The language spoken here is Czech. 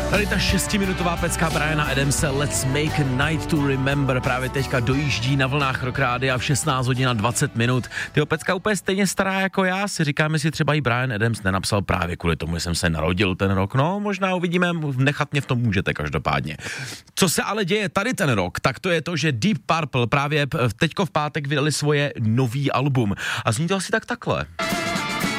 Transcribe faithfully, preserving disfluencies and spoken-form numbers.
Tady ta šestiminutová pecka Briana Adamse Let's Make a Night to Remember právě teďka dojíždí na vlnách Rock Rádia v šestnáct hodin a dvacet minut. Tyho pecka úplně stejně stará jako já, si říkáme si třeba i Brian Adams nenapsal právě kvůli tomu, že jsem se narodil ten rok. No, možná uvidíme, nechat mě v tom můžete každopádně. Co se ale děje tady ten rok, tak to je to, že Deep Purple právě teďko v pátek vydali svoje nový album. A zní to asi tak takhle.